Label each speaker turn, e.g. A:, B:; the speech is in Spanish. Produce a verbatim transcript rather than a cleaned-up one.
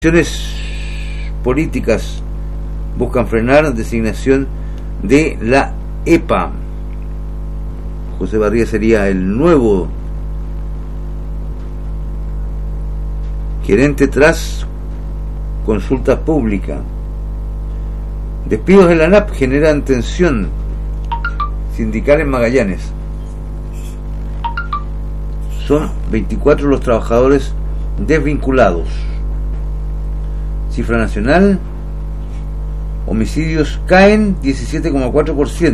A: Acciones políticas buscan frenar designación de la E P A. José Barría sería el nuevo gerente tras consulta pública. Despidos de la A N A P generan tensión sindical en Magallanes. Son veinticuatro los trabajadores desvinculados. Cifra nacional: homicidios caen diecisiete coma cuatro por ciento.